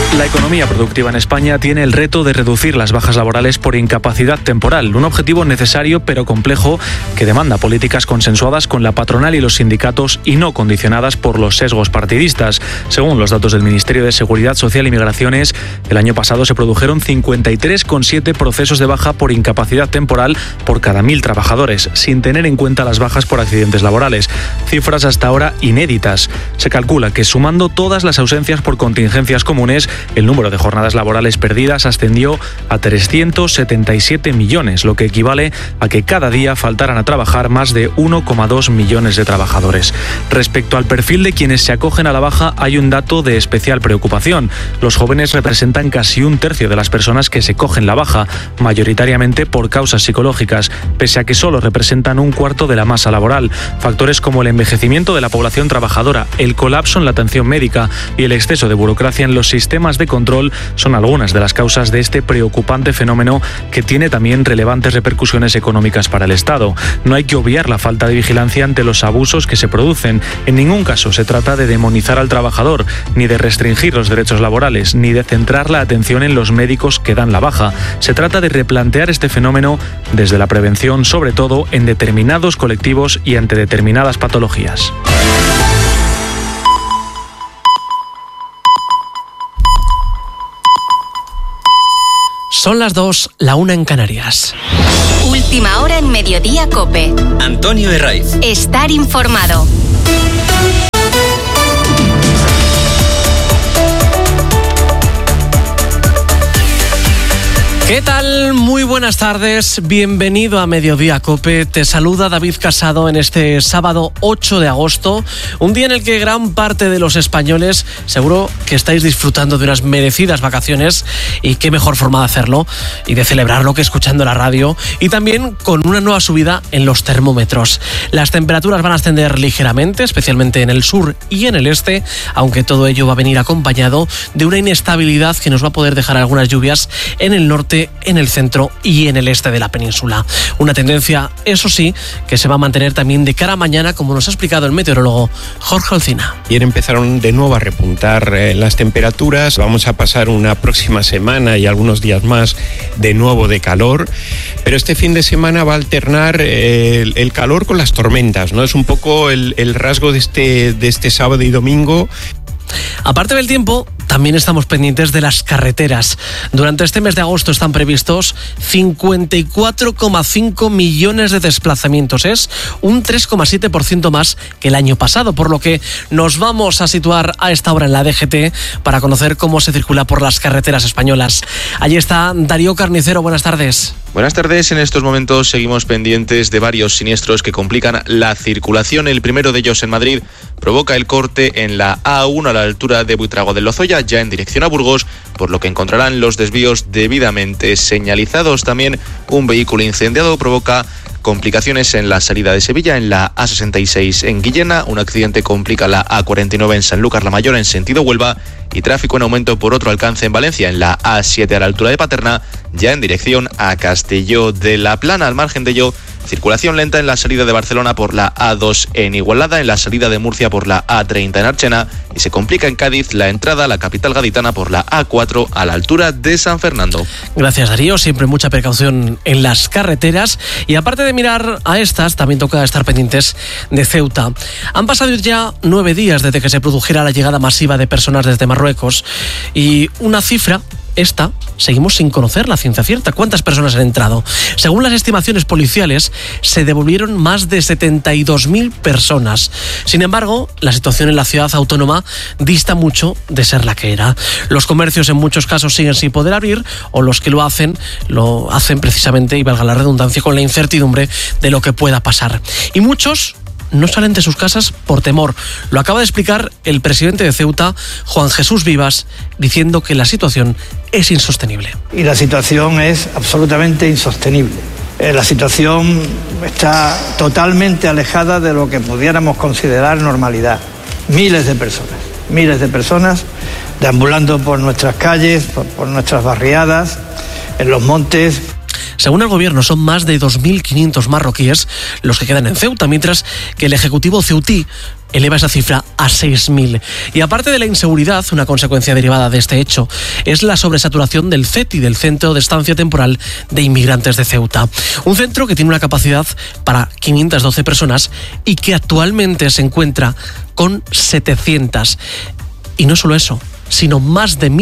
La economía productiva en España tiene el reto de reducir las bajas laborales por incapacidad temporal, un objetivo necesario pero complejo que demanda políticas consensuadas con la patronal y los sindicatos y no condicionadas por los sesgos partidistas. Según los datos del Ministerio de Seguridad Social y Migraciones, el año pasado se produjeron 53,7 procesos de baja por incapacidad temporal por cada 1.000 trabajadores, sin tener en cuenta las bajas por accidentes laborales. Cifras hasta ahora inéditas. Se calcula que sumando todas las ausencias por contingencias comunes, el número de jornadas laborales perdidas ascendió a 377 millones, lo que equivale a que cada día faltaran a trabajar más de 1,2 millones de trabajadores. Respecto al perfil de quienes se acogen a la baja, hay un dato de especial preocupación. Los jóvenes representan casi un tercio de las personas que se cogen la baja, mayoritariamente por causas psicológicas, pese a que solo representan un cuarto de la masa laboral. Factores como el envejecimiento de la población trabajadora, el colapso en la atención médica y el exceso de burocracia en los sistemas de control son algunas de las causas de este preocupante fenómeno que tiene también relevantes repercusiones económicas para el Estado. No hay que obviar la falta de vigilancia ante los abusos que se producen. En ningún caso se trata de demonizar al trabajador, ni de restringir los derechos laborales, ni de centrar la atención en los médicos que dan la baja. Se trata de replantear este fenómeno desde la prevención, sobre todo en determinados colectivos y ante determinadas patologías. Son las 2, la 1 en Canarias. Última hora en Mediodía COPE. Antonio Herraiz. Estar informado. ¿Qué tal? Muy buenas tardes, bienvenido a Mediodía COPE. Te saluda David Casado en este sábado 8 de agosto, un día en el que gran parte de los españoles seguro que estáis disfrutando de unas merecidas vacaciones, y qué mejor forma de hacerlo y de celebrarlo que escuchando la radio, y también con una nueva subida en los termómetros. Las temperaturas van a ascender ligeramente, especialmente en el sur y en el este, aunque todo ello va a venir acompañado de una inestabilidad que nos va a poder dejar algunas lluvias en el norte, en el centro y en el este de la península. Una tendencia, eso sí, que se va a mantener también de cara a mañana, como nos ha explicado el meteorólogo Jorge Alsina. Ayer empezaron de nuevo a repuntar las temperaturas. Vamos a pasar una próxima semana y algunos días más de nuevo de calor, pero este fin de semana va a alternar el calor con las tormentas, ¿no? Es un poco el rasgo de este sábado y domingo. Aparte del tiempo, también estamos pendientes de las carreteras. Durante este mes de agosto están previstos 54,5 millones de desplazamientos. Es un 3,7% más que el año pasado, por lo que nos vamos a situar a esta hora en la DGT para conocer cómo se circula por las carreteras españolas. Allí está Darío Carnicero, buenas tardes. Buenas tardes, en estos momentos seguimos pendientes de varios siniestros que complican la circulación. El primero de ellos en Madrid provoca el corte en la A1 a la altura de Buitrago de Lozoya, ya en dirección a Burgos, por lo que encontrarán los desvíos debidamente señalizados. También un vehículo incendiado provoca complicaciones en la salida de Sevilla, en la A66 en Guillena. Un accidente complica la A49 en Sanlúcar la Mayor en sentido Huelva, y tráfico en aumento por otro alcance en Valencia, en la A7 a la altura de Paterna, ya en dirección a Castelló de la Plana. Al margen de ello, circulación lenta en la salida de Barcelona por la A2 en Igualada, en la salida de Murcia por la A30 en Archena, y se complica en Cádiz la entrada a la capital gaditana por la A4 a la altura de San Fernando. Gracias, Darío. Siempre mucha precaución en las carreteras, y aparte de mirar a estas, también toca estar pendientes de Ceuta. Han pasado ya 9 días desde que se produjera la llegada masiva de personas desde Marruecos, y una cifra, esta, seguimos sin conocer la ciencia cierta. ¿Cuántas personas han entrado? Según las estimaciones policiales, se devolvieron más de 72.000 personas. Sin embargo, la situación en la ciudad autónoma dista mucho de ser la que era. Los comercios en muchos casos siguen sin poder abrir, o los que lo hacen precisamente, y valga la redundancia, con la incertidumbre de lo que pueda pasar. Y muchos no salen de sus casas por temor. Lo acaba de explicar el presidente de Ceuta, Juan Jesús Vivas, diciendo que la situación es insostenible. Y la situación es absolutamente insostenible. La situación está totalmente alejada de lo que pudiéramos considerar normalidad. Miles de personas deambulando por nuestras calles, por nuestras barriadas, en los montes. Según el gobierno, son más de 2.500 marroquíes los que quedan en Ceuta, mientras que el ejecutivo ceutí eleva esa cifra a 6.000. Y aparte de la inseguridad, una consecuencia derivada de este hecho es la sobresaturación del CETI, del Centro de Estancia Temporal de Inmigrantes de Ceuta. Un centro que tiene una capacidad para 512 personas y que actualmente se encuentra con 700. Y no solo eso, sino más de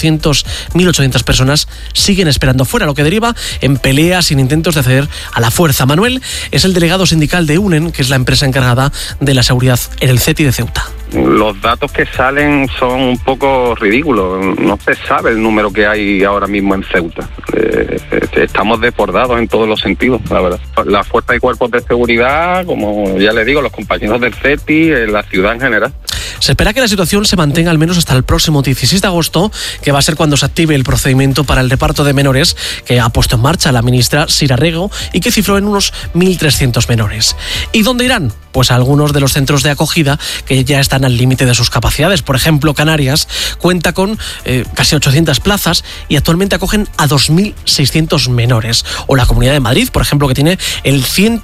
1.800 personas siguen esperando fuera, lo que deriva en peleas y en intentos de ceder a la fuerza. Manuel es el delegado sindical de UNEN, que es la empresa encargada de la seguridad en el CETI de Ceuta. Los datos que salen son un poco ridículos. No se sabe el número que hay ahora mismo en Ceuta. Estamos desbordados en todos los sentidos, la verdad. Las fuerzas y cuerpos de seguridad, como ya le digo, los compañeros del CETI, la ciudad en general. Se espera que la situación se mantenga al menos hasta el próximo 16 de agosto, que va a ser cuando se active el procedimiento para el reparto de menores que ha puesto en marcha la ministra Sira Rego y que cifró en unos 1.300 menores. ¿Y dónde irán? Pues a algunos de los centros de acogida que ya están al límite de sus capacidades. Por ejemplo, Canarias cuenta con casi 800 plazas y actualmente acogen a 2.600 menores. O la Comunidad de Madrid, por ejemplo, que tiene el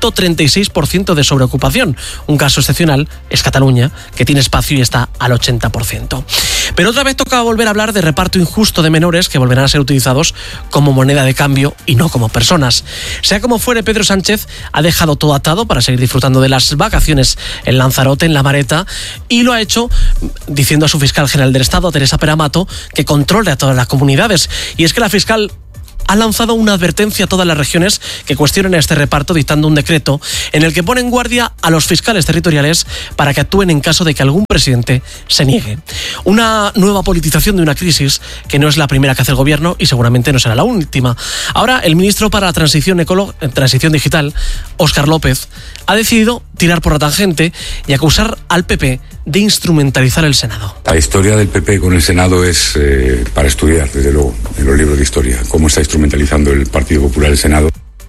136% de sobreocupación. Un caso excepcional es Cataluña, que tiene espacio y está al 80%. Pero otra vez toca volver a hablar de reparto injusto de menores que volverán a ser utilizados como moneda de cambio y no como personas. Sea como fuere, Pedro Sánchez ha dejado todo atado para seguir disfrutando de las vacaciones en Lanzarote, en La Mareta, y lo ha hecho diciendo a su fiscal general del Estado, a Teresa Peramato, que controle a todas las comunidades. Y es que la fiscal ha lanzado una advertencia a todas las regiones que cuestionen este reparto, dictando un decreto en el que pone en guardia a los fiscales territoriales para que actúen en caso de que algún presidente se niegue. Una nueva politización de una crisis que no es la primera que hace el gobierno y seguramente no será la última. Ahora, el ministro para la transición digital, Óscar López, ha decidido tirar por la tangente y acusar al PP de instrumentalizar el Senado. La historia del PP con el Senado es para estudiar, desde luego, en los libros de historia, cómo está instrumentalizando el Partido Popular el Senado.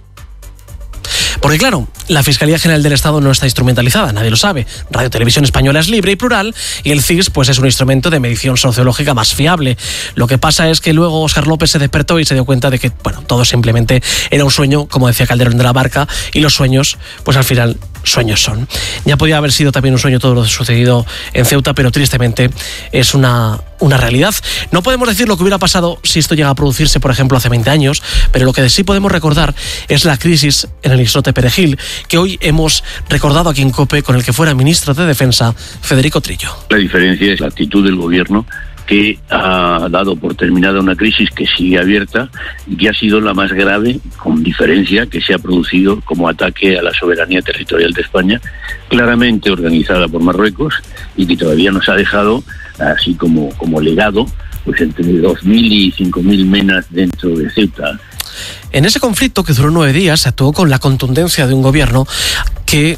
Porque claro, la Fiscalía General del Estado no está instrumentalizada, nadie lo sabe. Radio Televisión Española es libre y plural y el CIS pues es un instrumento de medición sociológica más fiable. Lo que pasa es que luego Óscar López se despertó y se dio cuenta de que, bueno, todo simplemente era un sueño, como decía Calderón de la Barca, y los sueños, pues al final, sueños son. Ya podía haber sido también un sueño todo lo sucedido en Ceuta, pero tristemente es una realidad. No podemos decir lo que hubiera pasado si esto llega a producirse, por ejemplo, hace 20 años, pero lo que sí podemos recordar es la crisis en el islote Perejil, que hoy hemos recordado aquí en COPE con el que fuera ministro de Defensa, Federico Trillo. La diferencia es la actitud del gobierno, que ha dado por terminada una crisis que sigue abierta y que ha sido la más grave, con diferencia, que se ha producido como ataque a la soberanía territorial de España, claramente organizada por Marruecos y que todavía nos ha dejado, así como legado, pues entre 2.000 y 5.000 menas dentro de Ceuta. En ese conflicto, que duró 9 días, se actuó con la contundencia de un gobierno que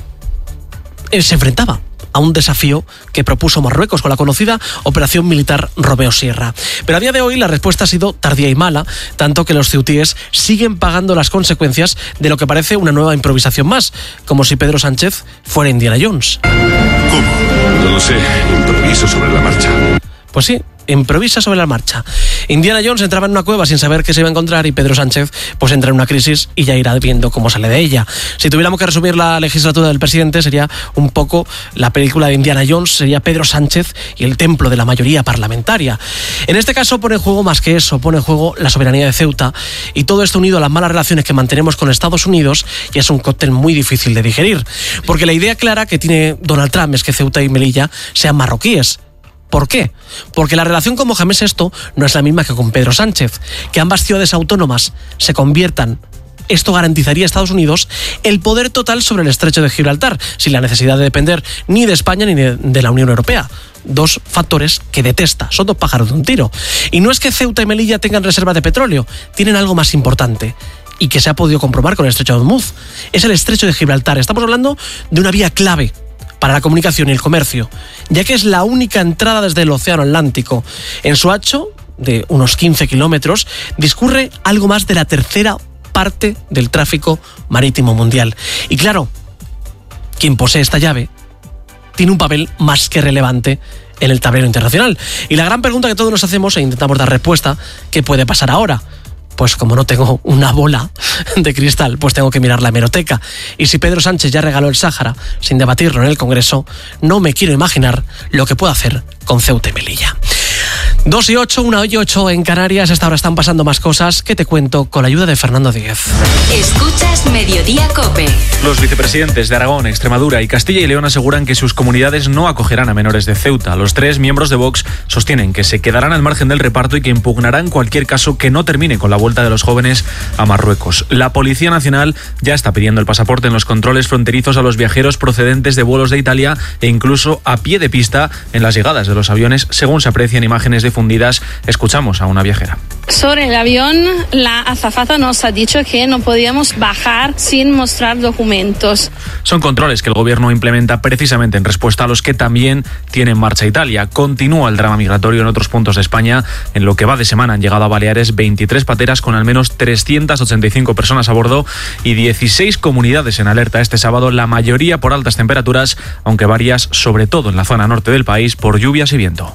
se enfrentaba a un desafío que propuso Marruecos con la conocida Operación Militar Romeo Sierra. Pero a día de hoy la respuesta ha sido tardía y mala, tanto que los ceutíes siguen pagando las consecuencias de lo que parece una nueva improvisación más, como si Pedro Sánchez fuera Indiana Jones. ¿Cómo? No lo sé, improviso sobre la marcha. Pues sí, improvisa sobre la marcha. Indiana Jones entraba en una cueva sin saber qué se iba a encontrar y Pedro Sánchez pues entra en una crisis y ya irá viendo cómo sale de ella. Si tuviéramos que resumir la legislatura del presidente, sería un poco la película de Indiana Jones, sería Pedro Sánchez y el templo de la mayoría parlamentaria. En este caso pone en juego más que eso, pone en juego la soberanía de Ceuta, y todo esto unido a las malas relaciones que mantenemos con Estados Unidos, y es un cóctel muy difícil de digerir, porque la idea clara que tiene Donald Trump es que Ceuta y Melilla sean marroquíes. ¿Por qué? Porque la relación con Mohamed VI no es la misma que con Pedro Sánchez. Que ambas ciudades autónomas se conviertan, esto garantizaría a Estados Unidos el poder total sobre el estrecho de Gibraltar, sin la necesidad de depender ni de España ni de la Unión Europea. Dos factores que detesta, son dos pájaros de un tiro. Y no es que Ceuta y Melilla tengan reservas de petróleo, tienen algo más importante, y que se ha podido comprobar con el estrecho de Hormuz. Es el estrecho de Gibraltar. Estamos hablando de una vía clave para la comunicación y el comercio, ya que es la única entrada desde el Océano Atlántico. En su ancho, de unos 15 kilómetros, discurre algo más de la tercera parte del tráfico marítimo mundial. Y claro, quien posee esta llave tiene un papel más que relevante en el tablero internacional. Y la gran pregunta que todos nos hacemos e intentamos dar respuesta, ¿qué puede pasar ahora? pues como no tengo una bola de cristal, pues tengo que mirar la hemeroteca. Y si Pedro Sánchez ya regaló el Sáhara sin debatirlo en el Congreso, no me quiero imaginar lo que puedo hacer con Ceuta y Melilla. 2:08, 1:08 en Canarias. Hasta ahora están pasando más cosas que te cuento con la ayuda de Fernando Díez. Escuchas Mediodía COPE. Los vicepresidentes de Aragón, Extremadura y Castilla y León aseguran que sus comunidades no acogerán a menores de Ceuta. Los 3 miembros de Vox sostienen que se quedarán al margen del reparto y que impugnarán cualquier caso que no termine con la vuelta de los jóvenes a Marruecos. La Policía Nacional ya está pidiendo el pasaporte en los controles fronterizos a los viajeros procedentes de vuelos de Italia e incluso a pie de pista en las llegadas de los aviones, según se aprecian imágenes difundidas. Escuchamos a una viajera. Sobre el avión, la azafata nos ha dicho que no podíamos bajar sin mostrar documentos. Son controles que el gobierno implementa precisamente en respuesta a los que también tiene en marcha Italia. Continúa el drama migratorio en otros puntos de España. En lo que va de semana han llegado a Baleares 23 pateras con al menos 385 personas a bordo y 16 comunidades en alerta este sábado, la mayoría por altas temperaturas, aunque varias, sobre todo en la zona norte del país, por lluvias y viento.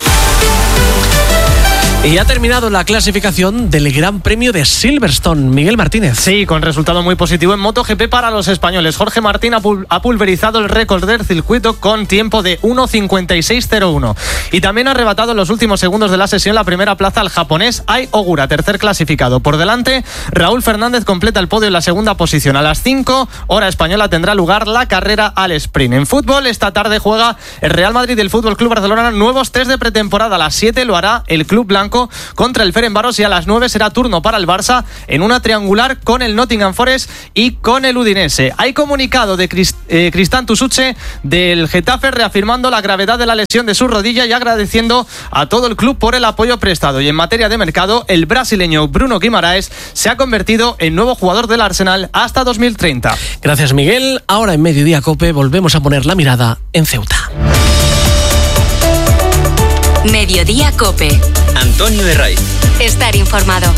Y ha terminado la clasificación del Gran Premio de Silverstone. Miguel Martínez. Sí, con resultado muy positivo en MotoGP para los españoles. Jorge Martín ha pulverizado el récord del circuito con tiempo de 1:56.01. Y también ha arrebatado en los últimos segundos de la sesión la primera plaza al japonés Ai Ogura, tercer clasificado. Por delante, Raúl Fernández completa el podio en la segunda posición. A las 5, hora española, tendrá lugar la carrera al sprint. En fútbol, esta tarde juega el Real Madrid y el Fútbol Club Barcelona nuevos test de pretemporada. A las 7 lo hará el Club Blanco contra el Ferencváros y a las 9 será turno para el Barça en una triangular con el Nottingham Forest y con el Udinese. Hay comunicado de Cristán Tusuche del Getafe reafirmando la gravedad de la lesión de su rodilla y agradeciendo a todo el club por el apoyo prestado. Y en materia de mercado, el brasileño Bruno Guimaraes se ha convertido en nuevo jugador del Arsenal hasta 2030. Gracias, Miguel. Ahora en Mediodía COPE volvemos a poner la mirada en Ceuta. Mediodía COPE. Antonio Herraiz. Estar informado.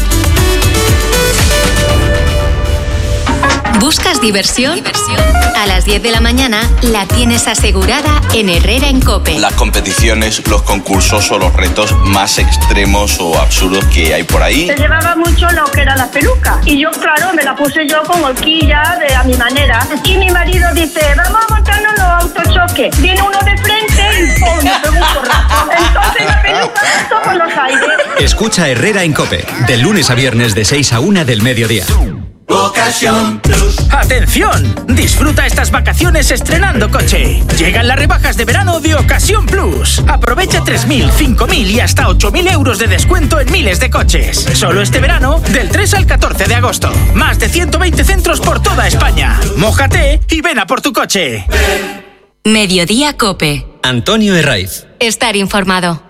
¿Buscas diversión? A las 10 de la mañana la tienes asegurada en Herrera en COPE. Las competiciones, los concursos o los retos más extremos o absurdos que hay por ahí. Se llevaba mucho lo que era la peluca y yo, claro, me la puse yo con horquilla a mi manera. Y mi marido dice, vamos a montarnos los autochoques. Viene uno de frente y ¡pum! Me pegó un porrazo. Entonces la peluca saltó por los aires. Escucha Herrera en COPE, de lunes a viernes de 6 a 1 del mediodía. Ocasión Plus. ¡Atención! Disfruta estas vacaciones estrenando coche. Llegan las rebajas de verano de Ocasión Plus. Aprovecha 3.000, 5.000 y hasta 8.000 euros de descuento en miles de coches. Solo este verano, del 3 al 14 de agosto. Más de 120 centros por toda España. Mójate y ven a por tu coche. Mediodía COPE. Antonio Herraiz. Estar informado.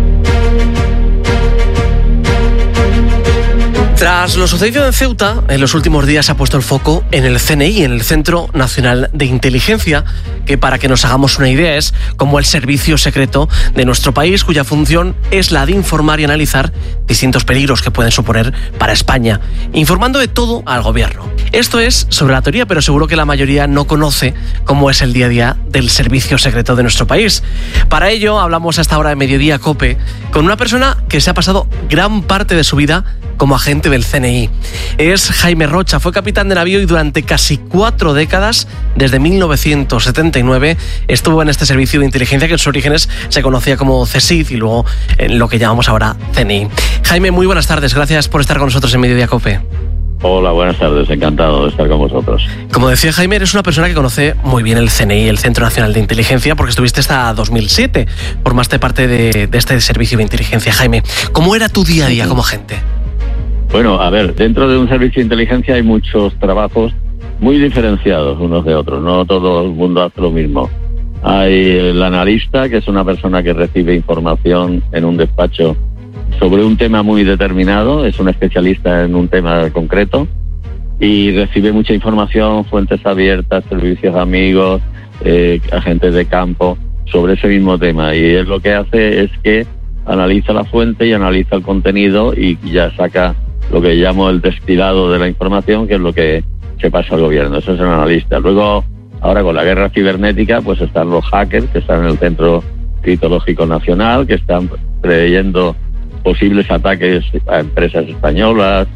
Tras lo sucedido en Ceuta, en los últimos días se ha puesto el foco en el CNI, en el Centro Nacional de Inteligencia, que para que nos hagamos una idea es como el servicio secreto de nuestro país, cuya función es la de informar y analizar distintos peligros que pueden suponer para España, informando de todo al gobierno. Esto es sobre la teoría, pero seguro que la mayoría no conoce cómo es el día a día del servicio secreto de nuestro país. Para ello hablamos hasta ahora de Mediodía COPE con una persona que se ha pasado gran parte de su vida como agente del CNI. Es Jaime Rocha, fue capitán de navío y durante casi 4 décadas, desde 1979, estuvo en este servicio de inteligencia que en sus orígenes se conocía como CSIC y luego en lo que llamamos ahora CNI. Jaime, muy buenas tardes, gracias por estar con nosotros en Mediodía COPE. Hola, buenas tardes, encantado de estar con vosotros. Como decía Jaime, eres una persona que conoce muy bien el CNI, el Centro Nacional de Inteligencia, porque estuviste hasta 2007, formaste parte de este servicio de inteligencia. Jaime, ¿cómo era tu día a día como agente? Bueno, a ver, dentro de un servicio de inteligencia hay muchos trabajos muy diferenciados unos de otros, no todo el mundo hace lo mismo. Hay el analista, que es una persona que recibe información en un despacho sobre un tema muy determinado, es un especialista en un tema concreto y recibe mucha información, fuentes abiertas, servicios amigos, agentes de campo sobre ese mismo tema, y él lo que hace es que analiza la fuente y analiza el contenido y ya saca lo que llamo el destilado de la información, que es lo que se pasa al gobierno. Eso es el analista. Luego, ahora con la guerra cibernética, pues están los hackers que están en el Centro Criptológico Nacional, que están preveyendo posibles ataques a empresas españolas,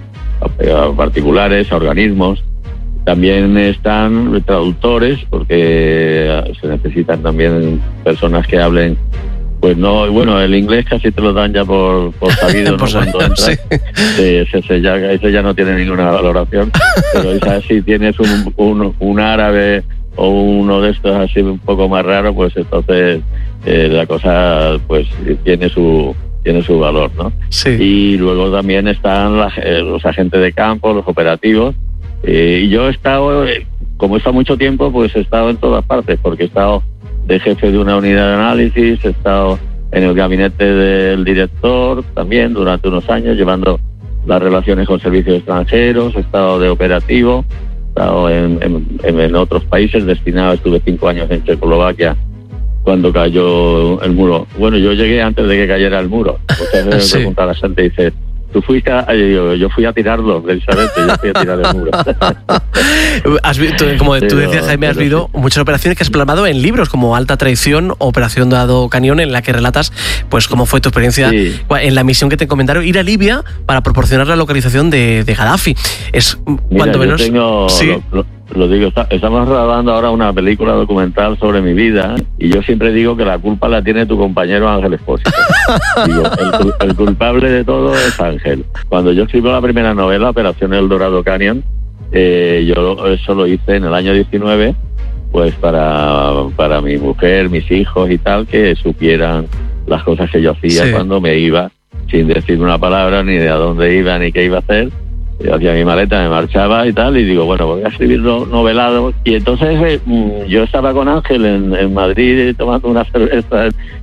a particulares, a organismos. También están traductores, porque se necesitan también personas que hablen. Pues no, bueno, el inglés casi te lo dan ya por sabido, ¿no? Cuando entras, ese ya no tiene ninguna valoración, pero esa sí tienes un árabe o uno de estos así un poco más raro, pues entonces la cosa pues tiene su valor, ¿no? Sí. Y luego también están los agentes de campo, los operativos, y yo he estado, como he estado mucho tiempo, pues he estado en todas partes, porque he estado de jefe de una unidad de análisis, he estado en el gabinete del director también durante unos años, llevando las relaciones con servicios extranjeros, he estado de operativo, he estado en otros países, estuve 5 años en Checoslovaquia cuando cayó el muro. Bueno, yo llegué antes de que cayera el muro. Muchas veces me pregunta la gente, dice, tú fuiste yo fui a tirarlo, precisamente, yo fui a tirar el muro. Como tú decías, Jaime, has vivido muchas operaciones que has plasmado en libros, como Alta Traición, Operación Dado Cañón, en la que relatas pues cómo fue tu experiencia en la misión que te encomendaron, ir a Libia para proporcionar la localización de Gaddafi. Es cuando menos... Lo digo, estamos grabando ahora una película documental sobre mi vida y yo siempre digo que la culpa la tiene tu compañero Ángel Expósito. Digo, el culpable de todo es Ángel. Cuando yo escribo la primera novela, Operación El Dorado Canyon, yo eso lo hice en el año 19, pues para mi mujer, mis hijos y tal, que supieran las cosas que yo hacía cuando me iba, sin decir una palabra, ni de a dónde iba, ni qué iba a hacer. Yo hacía mi maleta, me marchaba y tal, y digo, bueno, voy a escribir novelado. Y entonces yo estaba con Ángel en Madrid tomando una cerveza